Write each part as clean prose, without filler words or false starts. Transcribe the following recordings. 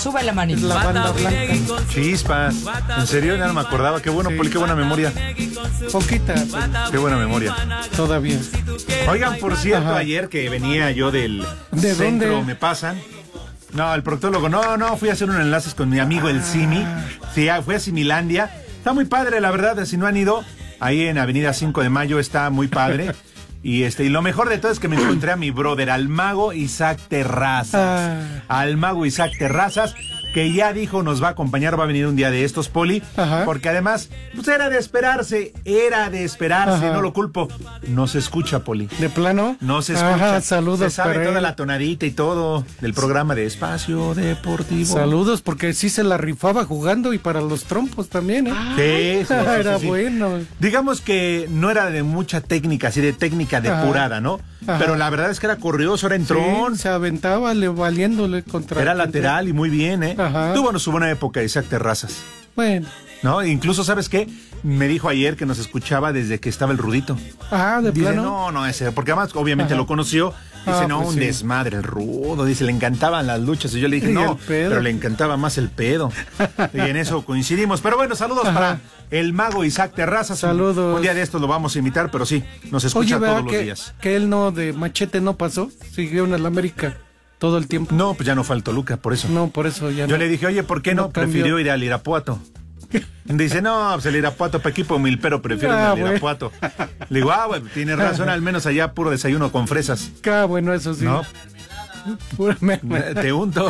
Sube la manita. Es la banda blanca. Chispas. En serio, ya no me acordaba. Qué bueno, Sí. Poli, qué buena memoria. Poquita, Qué buena memoria. todavía. Oigan, por cierto, Ajá. ayer que venía yo del ¿De centro, dónde? me pasan. No, el proctólogo, no, fui a hacer unos enlaces con mi amigo el Simi. Sí, fui a Similandia. Está muy padre, la verdad, si no han ido, ahí en Avenida 5 de Mayo está muy padre. Y lo mejor de todo es que me encontré a mi brother, al mago Isaac Terrazas. Al mago Isaac Terrazas, que ya dijo nos va a acompañar, va a venir un día de estos, Poli. Ajá. Porque además, pues era de esperarse, Ajá. no lo culpo. No se escucha, Poli. ¿De plano? No se escucha. Ajá, saludos Se sabe para toda él. la tonadita y todo del programa de Espacio Deportivo. Saludos, porque sí se la rifaba jugando y para los trompos también, ¿eh? Sí. Era bueno. Digamos que no era de mucha técnica, así de técnica depurada, ¿no? Ajá. Pero la verdad es que era corrioso, era entrón. Sí, se aventaba valiéndole contra... Era lateral y muy bien, ¿eh? Ajá. Tuvo su buena época Isaac Terrazas, Bueno. ¿no? Incluso, ¿sabes qué? Me dijo ayer que nos escuchaba desde que estaba el Rudito. Ah, de Dice, plano. no, ese, porque además obviamente Ajá. lo conoció. Dice, Ah, no, pues un sí. desmadre el Rudo. Dice, le encantaban las luchas. Y yo le dije, Y no, el pedo. pero le encantaba más el pedo. Y en eso coincidimos. Pero bueno, saludos Ajá. para el mago Isaac Terrazas. Saludos. Un día de estos lo vamos a invitar, pero sí, nos escucha ¿verdad todos los días. que él no, de Machete no pasó? Siguió en el América todo el tiempo. No, pues ya no fue al Toluca, por eso. No, por eso ya Yo no. le dije, oye, ¿por qué no? No cambió. Prefirió ir al Irapuato. Dice, no, pues el Irapuato para equipo mil, pero prefiero ir al bueno. Irapuato. Le digo, bueno, tienes razón, al menos allá puro desayuno con fresas. Ah, bueno, eso sí. ¿No? Pura meme. Te unto.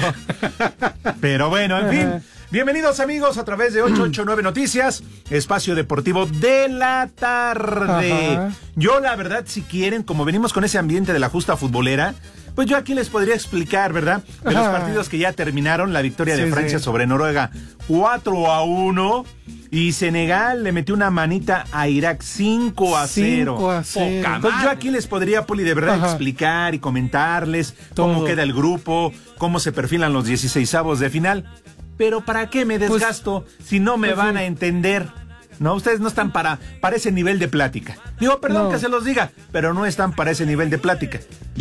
Pero bueno, en fin. Bienvenidos amigos a través de 889 Noticias, espacio deportivo de la tarde. Ajá. Yo la verdad, si quieren, como venimos con ese ambiente de la justa futbolera, pues yo aquí les podría explicar, ¿verdad? De los Ajá. partidos que ya terminaron, la victoria de Sí, Francia sí. sobre Noruega 4-1 y Senegal le metió una manita a Irak 5-0. 5-0. Poca madre. Yo aquí les podría, Poli, de verdad Ajá. explicar y comentarles cómo Todo. queda el grupo, cómo se perfilan los 16avos de final. Pero ¿para qué me desgasto si no me pues van sí. a entender? No, ustedes no están para ese nivel de plática. Digo, perdón No. que se los diga, pero no están para ese nivel de plática.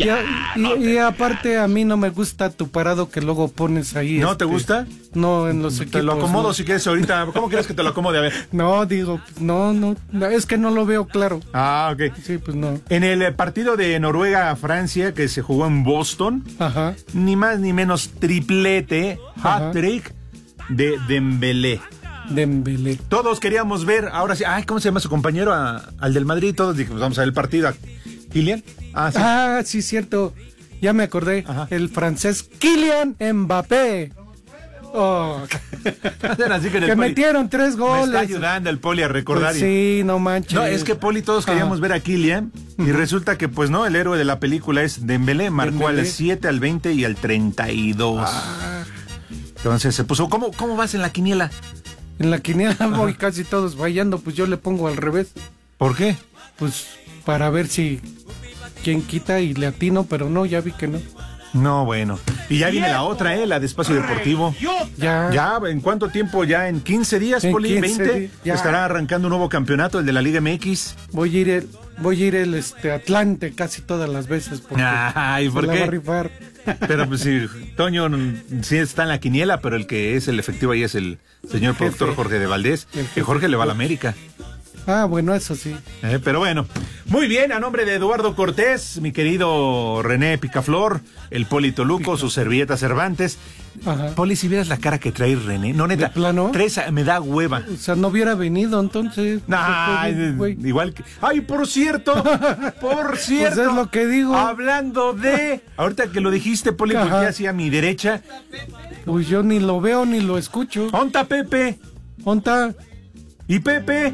Y aparte a mí no me gusta tu parado que luego pones ahí. ¿No te gusta? No, en los equipos. Te lo acomodo no. si quieres ahorita. ¿Cómo quieres que te lo acomode? A ver. No, digo, no, es que no lo veo claro. Ah, ok. Sí, pues no. En el partido de Noruega-Francia que se jugó en Boston, Ajá. ni más ni menos triplete, Ajá. hat-trick de Dembélé. Dembélé. Todos queríamos ver, ahora sí, ay, ¿cómo se llama su compañero? Al del Madrid, todos dijimos, vamos a ver el partido. ¿Kylian? Ah, sí. Ah, sí, cierto. Ya me acordé. Ajá. El francés Kylian Mbappé. Oh, Así que en el que Poli metieron 3 me goles. está ayudando el Poli a recordar. Pues sí, no manches. No, es que Poli todos queríamos ver a Kylian y resulta que pues no, el héroe de la película es Dembélé, marcó Dembélé. al 7, al 20 y al 32. Ah, Entonces se puso, ¿cómo vas en la quiniela? en la quiniela voy casi todos fallando, pues yo le pongo al revés. ¿Por qué? Pues para ver si quién quita y le atino, pero no, ya vi que no. No, bueno. Y ya viene la otra, la de Espacio Deportivo. Ya. Ya, ¿en cuánto tiempo? Ya en 15 días, En Poli, 15 20. días, ya. Estará arrancando un nuevo campeonato, el de la Liga MX. Voy a ir el Atlante casi todas las veces porque Ay, ¿por se la qué? va a rifar. Pero pues sí, Toño sí está en la quiniela, pero el que es el efectivo ahí es el señor Jefe. productor Jorge de Valdés. El Que jefe. Jorge le va a la América. Ah, bueno, eso sí. Pero bueno, muy bien, a nombre de Eduardo Cortés, mi querido René Picaflor, el Poli Toluco, su servilleta Cervantes. Ajá. Poli, si vieras la cara que trae René, no neta, ¿De plano? me da hueva. O sea, no hubiera venido entonces. Ay, Güey. igual que. Ay, por cierto. Pues es lo que digo. Hablando de. Ahorita que lo dijiste, Poli, Ajá. volteé hacia mi derecha. Pues yo ni lo veo ni lo escucho. ¿Onta Pepe? ¿Onta? ¿Y Pepe?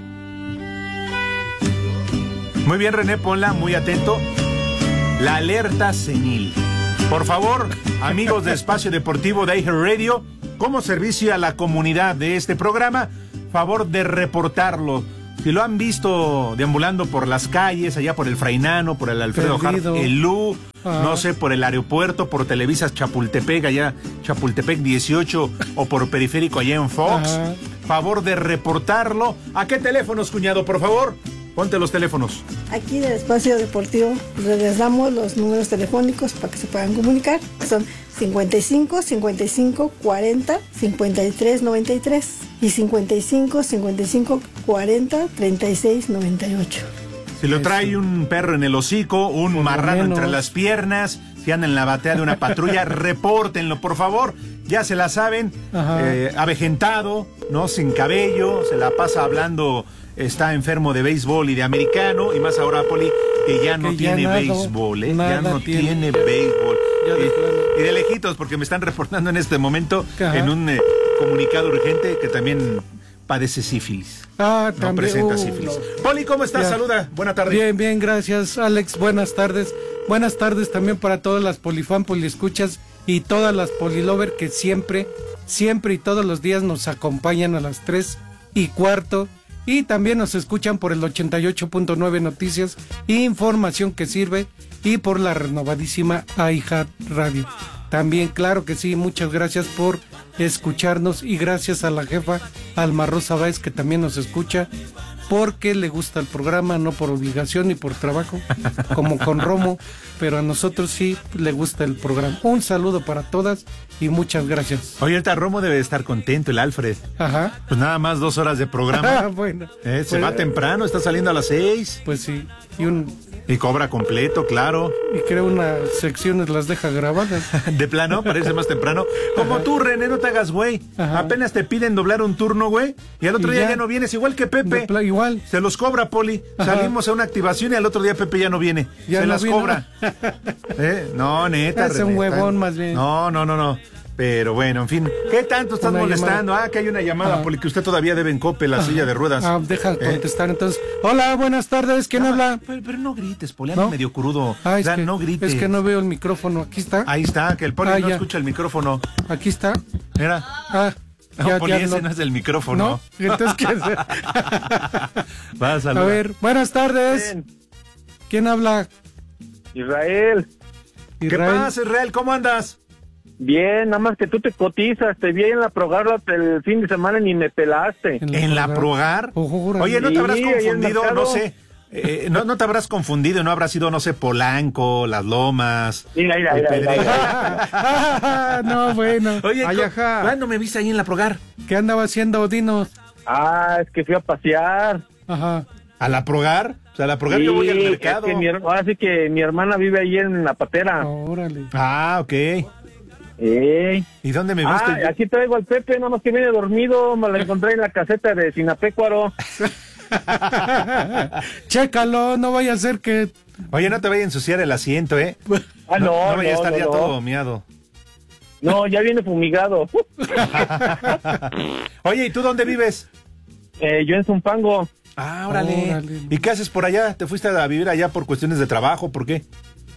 Muy bien, René, ponla, muy atento. La alerta senil. Por favor, amigos de Espacio Deportivo de iHeart Radio, como servicio a la comunidad de este programa, favor de reportarlo. Si lo han visto deambulando por las calles, allá por el Frainano, por el Alfredo Hart, Perdido. el Lu, Ah. no sé, por el aeropuerto, por Televisa Chapultepec, allá Chapultepec 18, o por Periférico allá en Fox, Ajá. favor de reportarlo. ¿A qué teléfonos, cuñado, por favor? Ponte los teléfonos. Aquí del Espacio Deportivo les damos los números telefónicos para que se puedan comunicar. Son 55 55 40 53 93 y 55 55 40 36 98. Si lo trae un perro en el hocico, un marrano entre las piernas, si anda en la batea de una patrulla, repórtenlo, por favor. Ya se la saben, avejentado, ¿no? Sin cabello, se la pasa hablando, está enfermo de béisbol y de americano, y más ahora, Poli, que ya no tiene béisbol, ¿eh? Ya no tiene béisbol. Y de lejitos, porque me están reportando en este momento, en un comunicado urgente, que también padece sífilis. También. No presenta sífilis. No. Poli, ¿cómo estás? Saluda. Buena tarde. Bien, gracias, Alex. Buenas tardes. Buenas tardes también para todas las polifan, poliescuchas y todas las polilover que siempre y todos los días nos acompañan a las 3:15 y también nos escuchan por el 88.9 Noticias, información que sirve, y por la renovadísima iHeart Radio. También, claro que sí, muchas gracias por escucharnos, y gracias a la jefa Alma Rosa Báez, que también nos escucha porque le gusta el programa, no por obligación ni por trabajo, como con Romo, pero a nosotros sí le gusta el programa. Un saludo para todas y muchas gracias. Oye, ahorita Romo debe estar contento, el Alfred. Ajá. Pues nada más 2 horas de programa. Bueno. Se va temprano, está saliendo a las 6. Pues sí, y cobra completo, claro. Y creo unas secciones las deja grabadas. De plano, parece más temprano. Como tú, René, no te hagas güey. Apenas te piden doblar un turno, güey, y al otro día ya no vienes, igual que Pepe. Igual. Se los cobra, Poli. Salimos a una activación y al otro día Pepe ya no viene. Se las cobra. No, neta, es un huevón más bien. No. Pero bueno, en fin. ¿Qué tanto estás molestando? Que hay una llamada, Poli, que usted todavía debe en Cope la silla de ruedas. Deja contestar entonces. Hola, buenas tardes, ¿quién habla? Pero no grites, Poli, anda medio crudo. No grites. Es que no veo el micrófono, aquí está. Ahí está, que el Poli no escucha el micrófono. Aquí está. Mira. No, Poli, ese no es el micrófono. ¿No? Entonces, ¿qué es? Va a saludar. A ver, buenas tardes. Bien. ¿Quién habla? Israel. ¿Qué pasa, Israel? ¿Cómo andas? Bien, nada más que tú te cotizas, te vi en la Progar el fin de semana y ni me pelaste. ¿En la Progar? Oye, ¿no te habrás confundido? No sé. ¿No te habrás confundido? ¿No habrás sido, no sé, Polanco, Las Lomas? Mira. No, bueno. Oye, ¿cuándo me viste ahí en la Progar? ¿Qué andaba haciendo, Dinos? Es que fui a pasear. Ajá. ¿A la Progar? O sea, a la Progar yo voy al mercado. Es que ahora sí que mi hermana vive ahí en la Patera. Órale. Ok. ¿Y dónde me viste? Aquí traigo al Pepe, nada más que viene dormido, me lo encontré en la caseta de Sinapecuaro. Chécalo, no vaya a ser que... Oye, no te vaya a ensuciar el asiento, ¿eh? No vaya a estar ya todo miado. No, ya viene fumigado. Oye, ¿y tú dónde vives? Yo en Zumpango. Órale. ¿Y qué haces por allá? ¿Te fuiste a vivir allá por cuestiones de trabajo? ¿Por qué?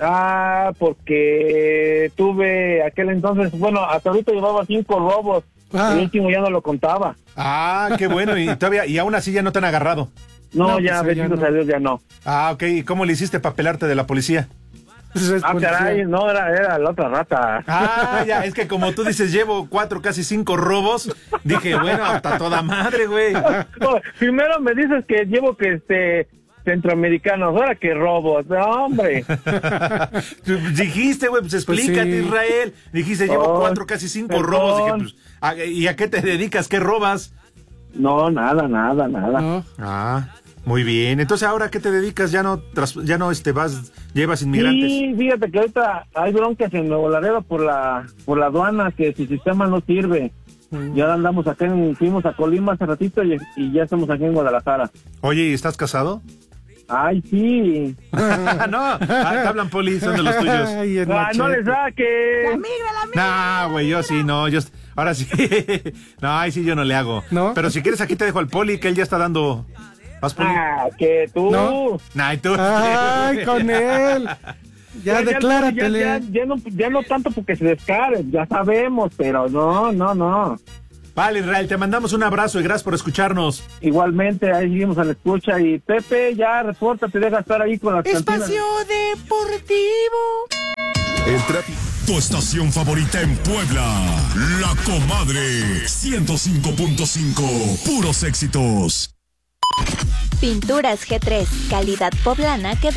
Porque tuve aquel entonces, hasta ahorita llevaba 5 robos. El último ya no lo contaba. Qué bueno. ¿Y aún así ya no te han agarrado? No, ya, bendito sea Dios, ya no. Ok. ¿Y cómo le hiciste para pelarte de la policía? Caray, no, era la otra rata. Ya, es que como tú dices, llevo 4, casi 5 robos. Dije, bueno, hasta toda madre, güey. Primero me dices que llevo centroamericanos, ahora que robos, no, hombre. Dijiste, güey, pues explícate, sí. Israel. Dijiste, llevo 4, casi 5 robos. Dije, pues, ¿y a qué te dedicas? ¿Qué robas? No, nada. No. Muy bien. Entonces, ¿ahora qué te dedicas? ¿Ya no llevas inmigrantes? Sí, fíjate que ahorita hay broncas en Nuevo Laredo por la aduana, que su sistema no sirve. Ya andamos acá, fuimos a Colima hace ratito y ya estamos aquí en Guadalajara. Oye, ¿y estás casado? Ay, sí. No, te hablan, Poli, son de los tuyos. No le saques. La migra. No, güey, yo sí, no, ahora sí. No, ahí sí yo no le hago. ¿No? Pero si quieres aquí te dejo al Poli, que él ya está dando... ¿Vas, Poli? Que tú. ¿No? ¿Y tú? Ay, con él. Ya decláratele. Ya no tanto porque se descare, ya sabemos, pero no. Vale, Israel, te mandamos un abrazo y gracias por escucharnos. Igualmente, ahí seguimos a la escucha. Y Pepe, ya reporta, te deja estar ahí con las cantinas. Espacio Deportivo. El tráfico. Tu estación favorita en Puebla. La Comadre. 105.5. Puros éxitos. Pinturas G3, calidad poblana que